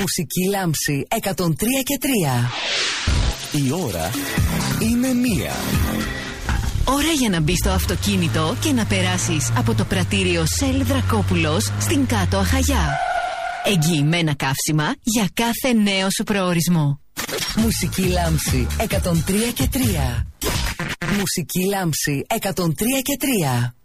Μουσική λάμψη 103 και 3. Η ώρα είναι 1. Ώρα για να μπεις στο αυτοκίνητο και να περάσεις από το πρατήριο Shell Δρακόπουλος στην Κάτω Αχαγιά. Εγγυημένα καύσιμα για κάθε νέο σου προορισμό. Μουσική λάμψη 103 και 3. Μουσική λάμψη 103 και 3.